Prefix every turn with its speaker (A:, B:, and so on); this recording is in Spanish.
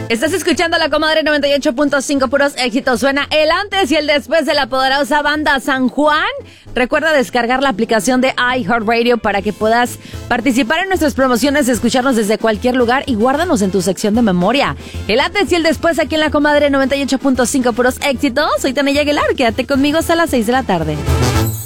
A: Estás escuchando La Comadre 98.5, puros éxitos. Suena el antes y el después de la poderosa banda San Juan. Recuerda descargar la aplicación de iHeartRadio para que puedas participar en nuestras promociones, escucharnos desde cualquier lugar y guárdanos en tu sección de memoria. El antes y el después aquí en La Comadre 98.5, puros éxitos. Soy Tania Aguilar, quédate conmigo hasta las 6 de la tarde.